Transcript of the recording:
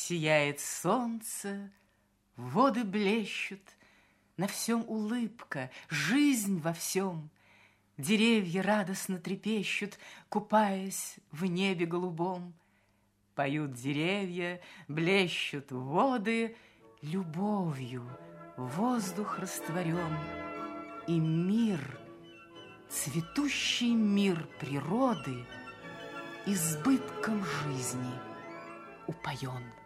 Сияет солнце, воды блещут, на всем улыбка, жизнь во всем. Деревья радостно трепещут, купаясь в небе голубом. Поют деревья, блещут воды, любовью воздух растворен. И мир, цветущий мир природы, избытком жизни упоен.